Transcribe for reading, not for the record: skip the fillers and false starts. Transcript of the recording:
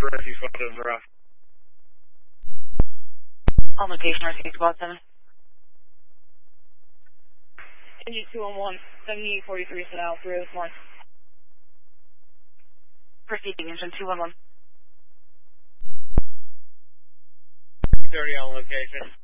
for Rescue Squad 7 for off. On location, Rescue Squad 7. Engine 211, 7843 South, 301. Proceeding, engine 211. 30 on location.